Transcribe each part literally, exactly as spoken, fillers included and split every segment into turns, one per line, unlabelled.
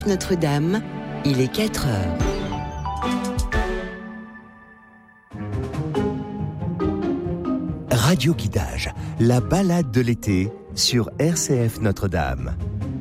Notre-Dame, il est quatre heures.
Radio Guidage, la balade de l'été sur R C F Notre-Dame.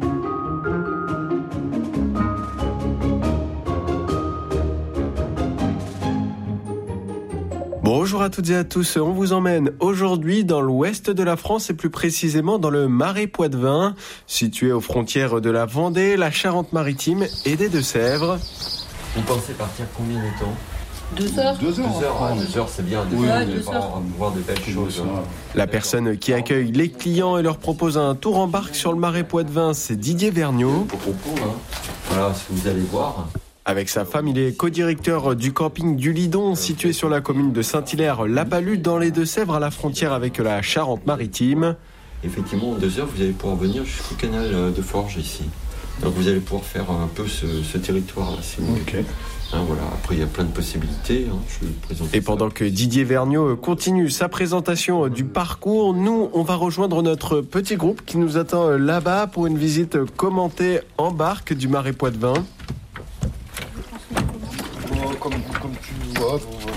Bonjour à toutes et à tous, on vous emmène aujourd'hui dans l'ouest de la France et plus précisément dans le Marais Poitevin, situé aux frontières de la Vendée, la Charente-Maritime et des Deux-Sèvres.
Vous pensez partir combien de temps ?
Deux heures.
Deux heures, deux heures, ouais, deux heures c'est bien, deux
oui,
heures,
deux
on
heures.
va voir de belles choses. Hein.
La personne qui accueille les clients et leur propose un tour en barque sur le Marais Poitevin, c'est Didier Vergniaud.
Pour comprendre, hein. Voilà ce que vous allez voir.
Avec sa femme, il est co-directeur du camping du Lidon, situé sur la commune de Saint-Hilaire-la-Palud, dans les Deux-Sèvres, à la frontière avec la Charente-Maritime.
Effectivement, en deux heures, vous allez pouvoir venir jusqu'au canal de Forges ici. Donc vous allez pouvoir faire un peu ce, ce territoire-là, si vous voulez. Okay. Hein, voilà. Après, il y a plein de possibilités. Hein. Je vais vous présenter Et ça. Pendant
que Didier Vergniaud continue sa présentation du parcours, nous, on va rejoindre notre petit groupe qui nous attend là-bas pour une visite commentée en barque du Marais Poitevin.
Comme, comme tu vois,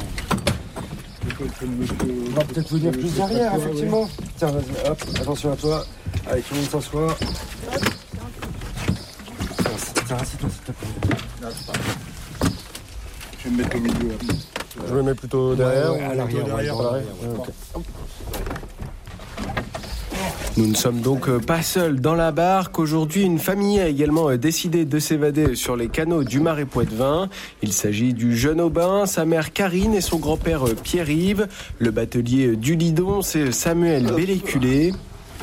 on va peut-être venir plus derrière, effectivement. Tiens, vas-y, hop, attention à toi. Allez, tout le monde s'assoit. Tiens, assis-toi, s'il te plaît. Non, c'est pas grave. Je vais me mettre au milieu. Là.
Je me mets plutôt derrière.
Ouais, ouais, à l'arrière, derrière. Ouais, derrière. Ouais, okay.
Nous ne sommes donc pas seuls dans la barque. Aujourd'hui, une famille a également décidé de s'évader sur les canaux du Marais Poitevin. Il s'agit du jeune Aubin, sa mère Karine et son grand-père Pierre-Yves. Le batelier du Lidon, c'est Samuel Belléculé.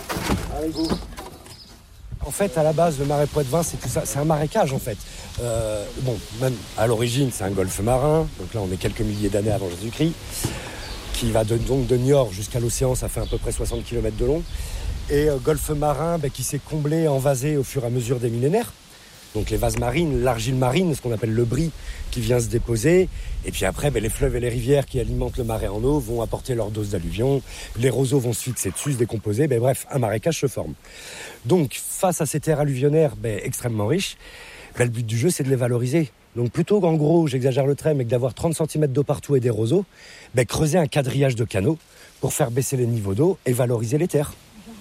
En fait, à la base, le Marais Poitevin, c'est tout ça. C'est un marécage, en fait. Euh, bon, même à l'origine, c'est un golfe marin. Donc là, on est quelques milliers d'années avant Jésus-Christ, qui va de, donc de Niort jusqu'à l'océan. Ça fait à peu près soixante kilomètres de long. Et euh, golfe marin bah, qui s'est comblé, envasé au fur et à mesure des millénaires. Donc les vases marines, l'argile marine, ce qu'on appelle le brie, qui vient se déposer. Et puis après, bah, les fleuves et les rivières qui alimentent le marais en eau vont apporter leur dose d'alluvion. Les roseaux vont se fixer dessus, se décomposer. Bah, bref, un marécage se forme. Donc face à ces terres alluvionnaires bah, extrêmement riches, bah, le but du jeu, c'est de les valoriser. Donc plutôt qu'en gros, j'exagère le trait, mais que d'avoir trente centimètres d'eau partout et des roseaux, bah, creuser un quadrillage de canaux pour faire baisser les niveaux d'eau et valoriser les terres.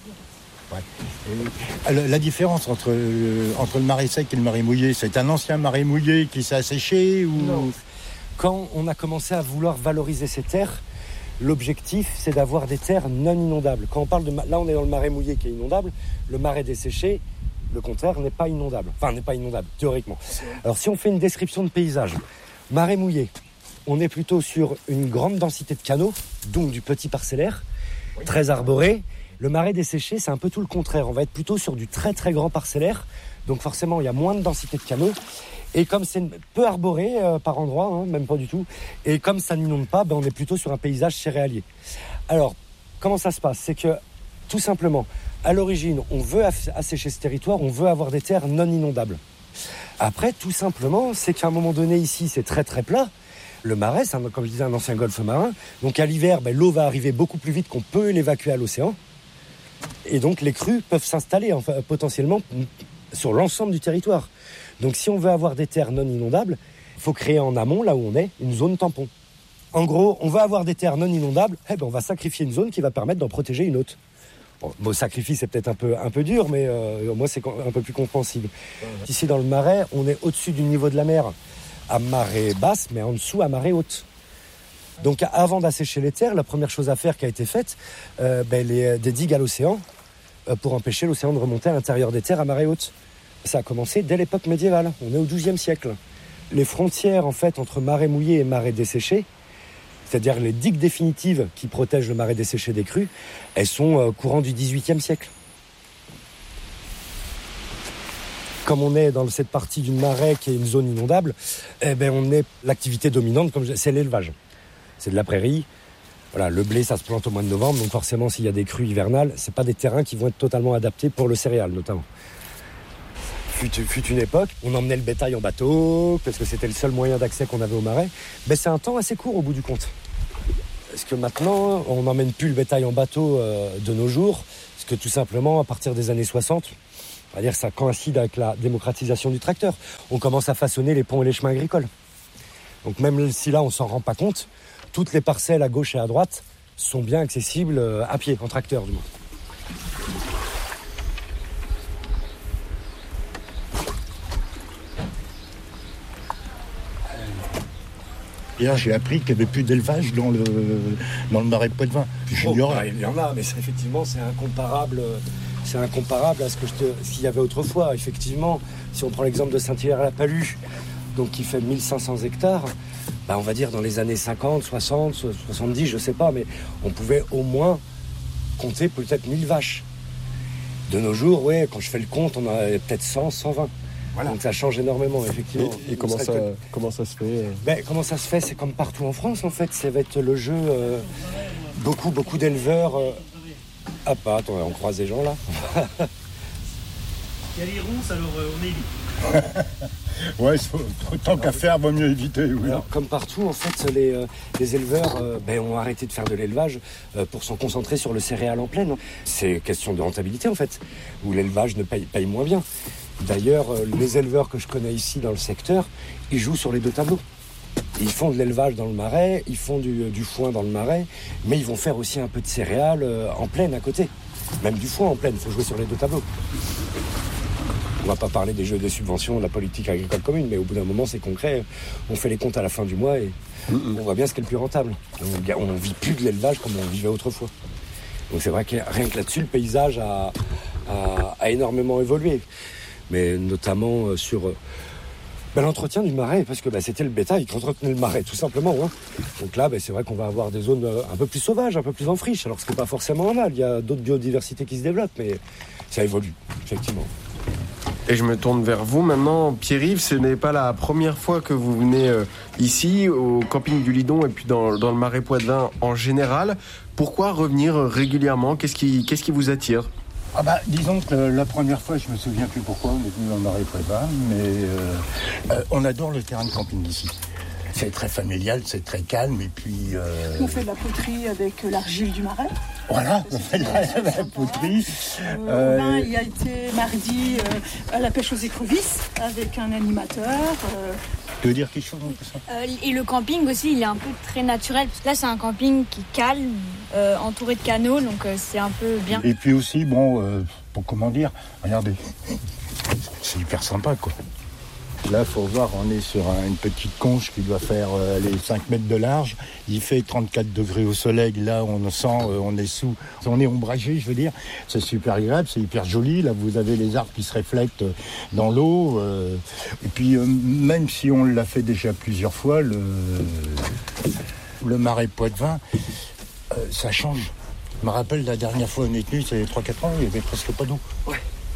Ouais. La différence entre, euh, entre le marais sec et le marais mouillé, c'est un ancien marais mouillé qui s'est asséché ou...
Non. Quand on a commencé à vouloir valoriser ces terres, l'objectif, c'est d'avoir des terres non inondables. Quand on parle de... Là, on est dans le marais mouillé qui est inondable. Le marais desséché, le contraire, n'est pas inondable. Enfin, n'est pas inondable, théoriquement. Alors, si on fait une description de paysage, marais mouillé, on est plutôt sur une grande densité de canaux, donc du petit parcellaire, très arboré. Le marais desséché, c'est un peu tout le contraire. On va être plutôt sur du très très grand parcellaire. Donc forcément, il y a moins de densité de canaux. Et comme c'est peu arboré euh, par endroits, hein, même pas du tout, et comme ça n'inonde pas, ben, on est plutôt sur un paysage céréalier. Alors, comment ça se passe ? C'est que, tout simplement, à l'origine, on veut assécher ce territoire, on veut avoir des terres non inondables. Après, tout simplement, c'est qu'à un moment donné, ici, c'est très très plat. Le marais, c'est, un, comme je disais, un ancien golfe marin. Donc à l'hiver, ben, l'eau va arriver beaucoup plus vite qu'on peut l'évacuer à l'océan. Et donc les crues peuvent s'installer enfin, potentiellement sur l'ensemble du territoire. Donc si on veut avoir des terres non inondables, il faut créer en amont, là où on est, une zone tampon. En gros, on veut avoir des terres non inondables, eh ben, on va sacrifier une zone qui va permettre d'en protéger une autre. Bon, bon sacrifice, c'est peut-être un peu, un peu dur, mais euh, moi c'est un peu plus compréhensible. Ici dans le marais, on est au-dessus du niveau de la mer à marée basse, mais en dessous à marée haute. Donc avant d'assécher les terres, la première chose à faire qui a été faite, euh, ben, les, des digues à l'océan euh, pour empêcher l'océan de remonter à l'intérieur des terres à marée haute. Ça a commencé dès l'époque médiévale, on est au douzième siècle. Les frontières en fait entre marais mouillés et marais desséchés, c'est-à-dire les digues définitives qui protègent le marais desséché des crues, elles sont euh, courant du dix-huitième siècle. Comme on est dans cette partie du marais qui est une zone inondable, eh ben, on est l'activité dominante, comme je, c'est l'élevage. C'est de la prairie. Voilà, le blé, ça se plante au mois de novembre, donc forcément, s'il y a des crues hivernales, c'est pas des terrains qui vont être totalement adaptés pour le céréal, notamment. Fut, fut une époque, on emmenait le bétail en bateau, parce que c'était le seul moyen d'accès qu'on avait au marais. Mais c'est un temps assez court au bout du compte. Parce que maintenant, on n'emmène plus le bétail en bateau euh, de nos jours, parce que tout simplement, à partir des années soixante, On va dire que ça coïncide avec la démocratisation du tracteur. On commence à façonner les ponts et les chemins agricoles. Donc même si là, on s'en rend pas compte, toutes les parcelles à gauche et à droite sont bien accessibles à pied, en tracteur du moins.
Hier, j'ai appris qu'il n'y avait plus d'élevage dans le, dans le marais Poitevin.
Oh, bah, il y en a, mais c'est, effectivement, c'est incomparable, c'est incomparable à ce que je te, ce qu'il y avait autrefois. Effectivement, si on prend l'exemple de Saint-Hilaire-la-Palue, donc qui fait mille cinq cents hectares, bah, on va dire dans les années cinquante, soixante, soixante-dix, je ne sais pas, mais on pouvait au moins compter peut-être mille vaches. De nos jours, ouais, quand je fais le compte, on a peut-être cent, cent vingt. Voilà. Donc ça change énormément, effectivement.
Et, et comment, ça, que... comment ça se fait
ben, Comment ça se fait C'est comme partout en France, en fait. Ça va être le jeu. Euh, beaucoup, beaucoup d'éleveurs... Euh... Ah, pas, attends, on croise des gens, là.
Il y a les ronces, alors euh, on évite.
Ouais, tant qu'à faire, vaut mieux éviter. Oui.
Alors, comme partout, en fait, les, euh, les éleveurs euh, ben, ont arrêté de faire de l'élevage euh, pour s'en concentrer sur le céréal en plaine. C'est question de rentabilité, en fait, où l'élevage ne paye, paye moins bien. D'ailleurs, les éleveurs que je connais ici dans le secteur, ils jouent sur les deux tableaux. Ils font de l'élevage dans le marais, ils font du, du foin dans le marais, mais ils vont faire aussi un peu de céréales en plaine à côté. Même du foin en plaine, il faut jouer sur les deux tableaux. On ne va pas parler des jeux de subventions, de la politique agricole commune, mais au bout d'un moment, c'est concret. On fait les comptes à la fin du mois et mm-hmm. on voit bien ce qui est le plus rentable. On ne vit plus de l'élevage comme on vivait autrefois. Donc c'est vrai que rien que là-dessus, le paysage a, a, a énormément évolué. Mais notamment sur ben, l'entretien du marais, parce que ben, c'était le bétail qui entretenait le marais, tout simplement. Hein. Donc là, ben, c'est vrai qu'on va avoir des zones un peu plus sauvages, un peu plus en friche, alors ce qui n'est pas forcément mal. Il y a d'autres biodiversités qui se développent, mais ça évolue, effectivement.
Et je me tourne vers vous maintenant, Pierre-Yves, ce n'est pas la première fois que vous venez euh, ici, au camping du Lidon, et puis dans, dans le marais Poitevin en général. Pourquoi revenir régulièrement ? Qu'est-ce qui, qu'est-ce qui vous attire ?
Ah bah, disons que la première fois, je me souviens plus pourquoi on est venu dans le marais Poitevin, mais euh, euh, on adore le terrain de camping ici. C'est très familial, c'est très calme, et puis... Euh...
On fait de la poterie avec l'argile du marais.
Voilà, on fait de la, la poterie.
Euh, euh, Robin, il a été mardi euh, à la pêche aux écrevisses avec un animateur. Euh...
Tu veux dire quelque chose de ça
euh, Et le camping aussi, il est un peu très naturel. Là, c'est un camping qui est calme, euh, entouré de canaux, donc euh, c'est un peu bien.
Et puis aussi, bon, euh, pour comment dire, regardez, c'est hyper sympa, quoi. Là, il faut voir, on est sur un, une petite conche qui doit faire euh, les cinq mètres de large. Il fait trente-quatre degrés au soleil. Là, on sent, euh, on est sous, on est ombragé, je veux dire. C'est super agréable, c'est hyper joli. Là, vous avez les arbres qui se reflètent dans l'eau. Euh, et puis, euh, même si on l'a fait déjà plusieurs fois, le, le marais Poitevin, euh, ça change. Je me rappelle, la dernière fois on est venu, c'est trois quatre ans, il n'y avait presque pas d'eau. Ouais.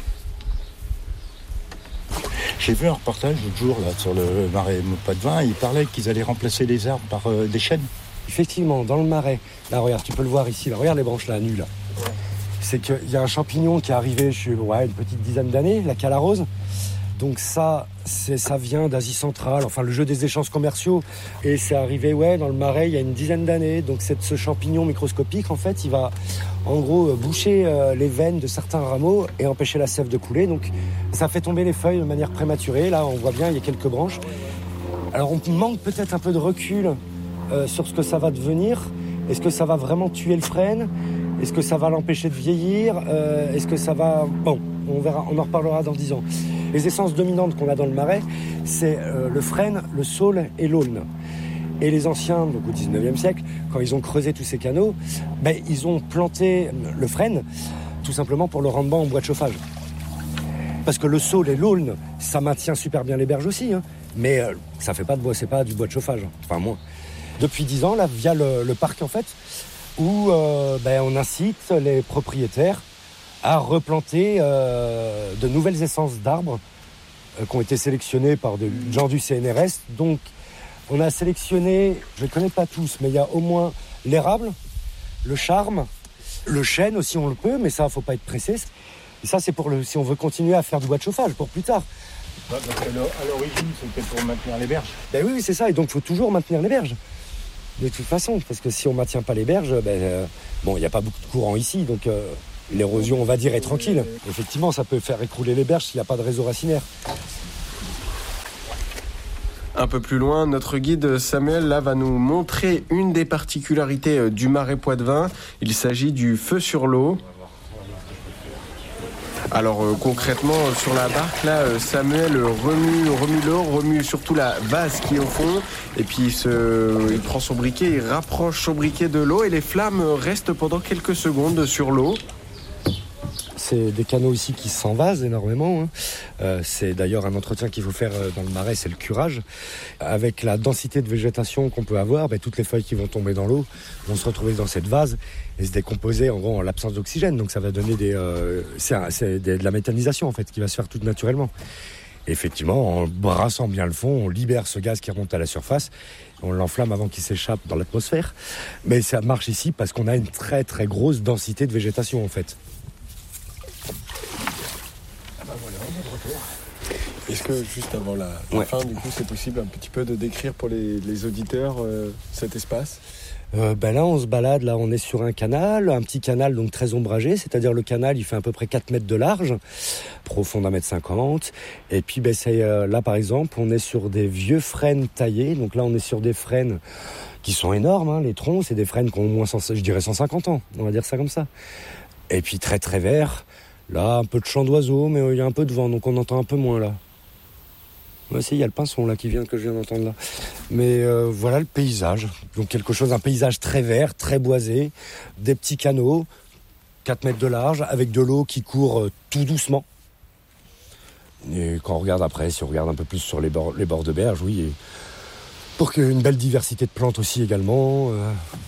J'ai vu un reportage l'autre jour là, sur le marais Poitevin, il parlait qu'ils allaient remplacer les arbres par euh, des chênes.
Effectivement, dans le marais, là regarde, tu peux le voir ici, là, regarde les branches là, nues là. Ouais. C'est qu'il y a un champignon qui est arrivé, je suis, ouais, une petite dizaine d'années, la calarose. Donc ça, c'est, ça vient d'Asie centrale, enfin le jeu des échanges commerciaux. Et c'est arrivé ouais, dans le marais il y a une dizaine d'années. Donc c'est ce champignon microscopique, en fait, il va en gros boucher euh, les veines de certains rameaux et empêcher la sève de couler. Donc ça fait tomber les feuilles de manière prématurée. Là, on voit bien, il y a quelques branches. Alors on manque peut-être un peu de recul euh, sur ce que ça va devenir. Est-ce que ça va vraiment tuer le frêne ? Est-ce que ça va l'empêcher de vieillir ? euh, Est-ce que ça va... Bon, on verra, on en reparlera dans dix ans. Les essences dominantes qu'on a dans le marais, c'est euh, le frêne, le saule et l'aulne. Et les anciens, donc au dix-neuvième siècle, quand ils ont creusé tous ces canaux, ben, ils ont planté le frêne tout simplement pour le rendement en bois de chauffage. Parce que le saule et l'aulne, ça maintient super bien les berges aussi, hein, mais euh, ça fait pas de bois, c'est pas du bois de chauffage, hein, enfin moins. Depuis dix ans, là, via le, le parc en fait, où euh, ben, on incite les propriétaires à replanter euh, de nouvelles essences d'arbres euh, qui ont été sélectionnées par des gens du C N R S. Donc, on a sélectionné, je ne les connais pas tous, mais il y a au moins l'érable, le charme, le chêne aussi, on le peut, mais ça, il ne faut pas être pressé. Et ça, c'est pour le, si on veut continuer à faire du bois de chauffage pour plus tard.
Parce qu'à l'origine, c'était pour maintenir les berges.
Ben oui, c'est ça. Et donc, il faut toujours maintenir les berges. De toute façon, parce que si on ne maintient pas les berges, ben, euh, bon, il n'y a pas beaucoup de courant ici, donc... Euh, L'érosion, on va dire, est tranquille. Effectivement, ça peut faire écrouler les berges s'il n'y a pas de réseau racinaire.
Un peu plus loin, notre guide Samuel là, va nous montrer une des particularités du marais Poitevin. Il s'agit du feu sur l'eau. Alors euh, concrètement, sur la barque, là, euh, Samuel remue, remue l'eau, remue surtout la vase qui est au fond. Et puis il, se, il prend son briquet, il rapproche son briquet de l'eau et les flammes restent pendant quelques secondes sur l'eau.
C'est des canaux ici qui s'envasent énormément. Hein. Euh, c'est d'ailleurs un entretien qu'il faut faire dans le marais, c'est le curage. Avec la densité de végétation qu'on peut avoir, ben, toutes les feuilles qui vont tomber dans l'eau vont se retrouver dans cette vase et se décomposer en gros en l'absence d'oxygène. Donc ça va donner des, euh, c'est, un, c'est de la méthanisation en fait qui va se faire tout naturellement. Et effectivement, en brassant bien le fond, on libère ce gaz qui remonte à la surface. On l'enflamme avant qu'il s'échappe dans l'atmosphère. Mais ça marche ici parce qu'on a une très très grosse densité de végétation en fait.
Est-ce que juste avant la, la
ouais.
fin, du coup, c'est possible un petit peu de décrire pour les, les auditeurs euh, cet espace ?
euh, ben Là, on se balade, là, on est sur un canal, un petit canal donc très ombragé, c'est-à-dire le canal, il fait à peu près quatre mètres de large, profond d'un mètre cinquante. Et puis, ben, c'est, euh, là, par exemple, on est sur des vieux frênes taillés. Donc là, on est sur des frênes qui sont énormes, hein, les troncs, c'est des frênes qui ont au moins, cent, je dirais, cent cinquante ans, on va dire ça comme ça. Et puis, très, très vert. Là, un peu de chant d'oiseaux, mais il euh, y a un peu de vent, donc on entend un peu moins, là. Ouais, si, il y a le pinson là qui vient que je viens d'entendre là. Mais euh, voilà le paysage. Donc quelque chose, un paysage très vert, très boisé, des petits canaux, quatre mètres de large, avec de l'eau qui court euh, tout doucement. Et quand on regarde après, si on regarde un peu plus sur les bords, les bords de berge, oui, et pour qu'il y ait une belle diversité de plantes aussi également. Euh...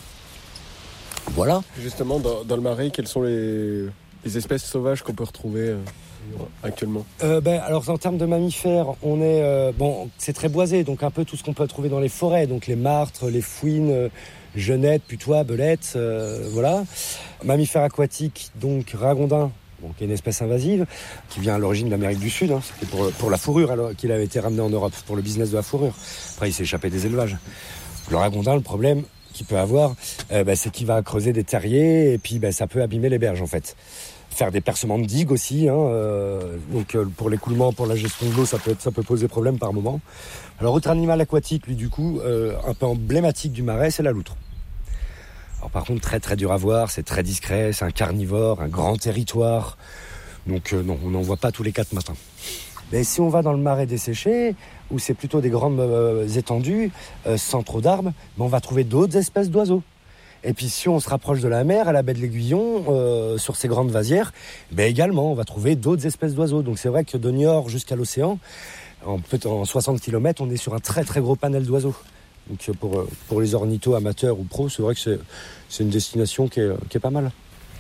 Voilà.
Justement, dans, dans le marais, quelles sont les, les espèces sauvages qu'on peut retrouver euh... actuellement
euh, ben, alors en termes de mammifères, on est euh, bon, c'est très boisé, donc un peu tout ce qu'on peut trouver dans les forêts, donc les martres, les fouines, euh, genettes, putois, belettes, euh, voilà. Mammifères aquatiques, donc ragondin, bon, qui est une espèce invasive, qui vient à l'origine d'Amérique du Sud, hein. C'était pour, pour la fourrure alors, qu'il avait été ramené en Europe, pour le business de la fourrure. Après, il s'est échappé des élevages. Le ragondin, le problème qu'il peut avoir, euh, ben, c'est qu'il va creuser des terriers et puis ben, ça peut abîmer les berges en fait. Faire des percements de digues aussi, hein, euh, donc euh, pour l'écoulement, pour la gestion de l'eau, ça peut, être, ça peut poser problème par moment. Alors autre animal aquatique, lui du coup, euh, un peu emblématique du marais, c'est la loutre. Alors par contre très très dur à voir, c'est très discret, c'est un carnivore, un grand territoire, donc euh, non, on n'en voit pas tous les quatre matins. Mais si on va dans le marais desséché, où c'est plutôt des grandes euh, étendues, euh, sans trop d'arbres, ben, on va trouver d'autres espèces d'oiseaux. Et puis si on se rapproche de la mer, à la baie de l'Aiguillon, euh, sur ces grandes vasières, ben également on va trouver d'autres espèces d'oiseaux. Donc c'est vrai que de Niort jusqu'à l'océan, en, en soixante kilomètres, on est sur un très très gros panel d'oiseaux. Donc pour, pour les ornithos amateurs ou pros, c'est vrai que c'est, c'est une destination qui est, qui est pas mal.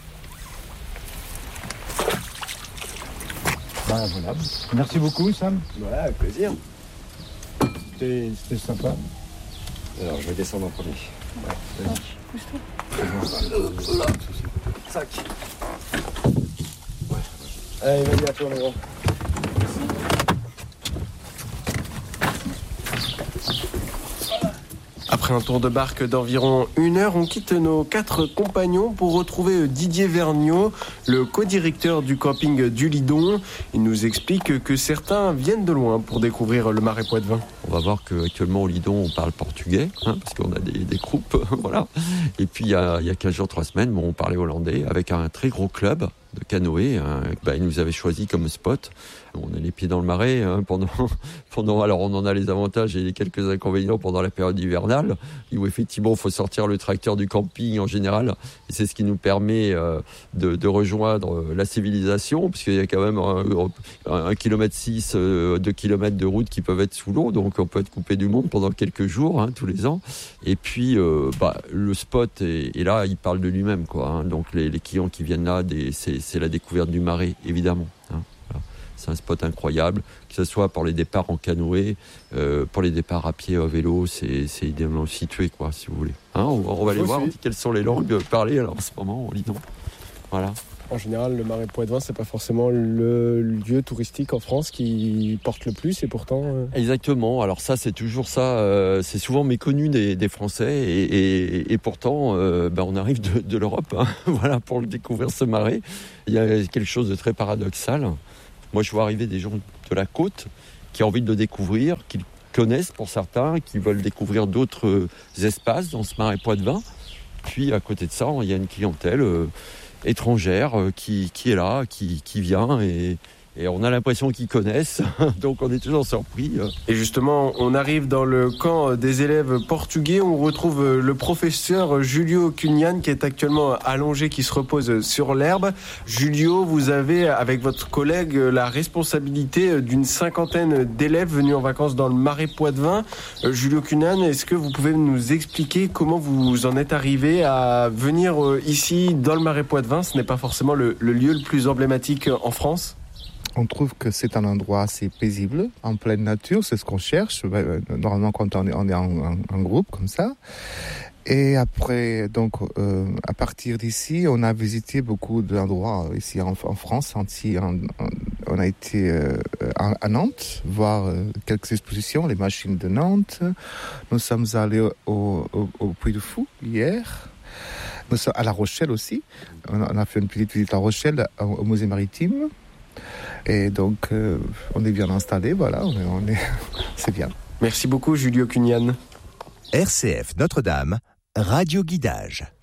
Ben voilà. Merci beaucoup Sam.
Voilà, avec plaisir.
C'était, c'était sympa.
Alors je vais descendre en premier. Ouais, Sac. Ouais. Allez, vas-y à toi, mon grand.
Après un tour de barque d'environ une heure, on quitte nos quatre compagnons pour retrouver Didier Vergniaud, le co-directeur du camping du Lidon. Il nous explique que certains viennent de loin pour découvrir le marais Poitevin.
On va voir qu'actuellement au Lidon, on parle portugais, hein, parce qu'on a des, des groupes, voilà. Et puis il y a, il y a quinze jours, trois semaines, bon, on parlait hollandais avec un très gros club de canoë. Hein, bah, ils nous avaient choisi comme spot. On a les pieds dans le marais hein, pendant, pendant. Alors on en a les avantages et les quelques inconvénients pendant la période hivernale, où effectivement il faut sortir le tracteur du camping en général. Et c'est ce qui nous permet euh, de, de rejoindre la civilisation, puisqu'il y a quand même un, un, un kilomètre six, euh, deux kilomètres de route qui peuvent être sous l'eau, donc on peut être coupé du monde pendant quelques jours, hein, tous les ans. Et puis euh, bah, le spot est, est là, il parle de lui-même, quoi. Hein, donc les, les clients qui viennent là, des, c'est, c'est la découverte du marais, évidemment. Hein. C'est un spot incroyable, que ce soit pour les départs en canoë, euh, pour les départs à pied, à vélo, c'est, c'est idéalement situé, quoi, si vous voulez. Hein, on, on va aller voir quelles sont les langues parlées alors, en ce moment au Lidon. Voilà.
En général, le Marais Poitevin, c'est pas forcément le lieu touristique en France qui porte le plus, et pourtant... Euh...
Exactement. Alors ça, c'est toujours ça. Euh, c'est souvent méconnu des, des Français, et, et, et pourtant, euh, ben, on arrive de, de l'Europe, hein, voilà, pour le découvrir, ce marais. Il y a quelque chose de très paradoxal. Moi, je vois arriver des gens de la côte qui ont envie de le découvrir, qui le connaissent pour certains, qui veulent découvrir d'autres espaces dans ce Marais Poitevin. Puis, à côté de ça, il y a une clientèle... Euh, étrangère euh, qui, qui est là, qui, qui vient et, et on a l'impression qu'ils connaissent, donc on est toujours surpris.
Et justement, on arrive dans le camp des élèves portugais, on retrouve le professeur Julio Cunhan qui est actuellement allongé, qui se repose sur l'herbe. Julio, vous avez avec votre collègue la responsabilité d'une cinquantaine d'élèves venus en vacances dans le Marais Poitevin. Julio Cunhan, est-ce que vous pouvez nous expliquer comment vous en êtes arrivé à venir ici dans le Marais Poitevin ? Ce n'est pas forcément le, le lieu le plus emblématique en France ?
On trouve que c'est un endroit assez paisible, en pleine nature, c'est ce qu'on cherche, normalement quand on est, on est en, en, en groupe comme ça. Et après, donc, euh, à partir d'ici, on a visité beaucoup d'endroits ici en, en France. Ici, on, on a été euh, à, à Nantes, voir euh, quelques expositions, les machines de Nantes. Nous sommes allés au, au, au Puy du Fou hier. Nous sommes à La Rochelle aussi. On a, on a fait une petite visite à La Rochelle, au, au musée maritime. Et donc, euh, on est bien installé, voilà, on est, on est, c'est bien.
Merci beaucoup, Julio Cunhan.
R C F Notre-Dame, Radio Guidage.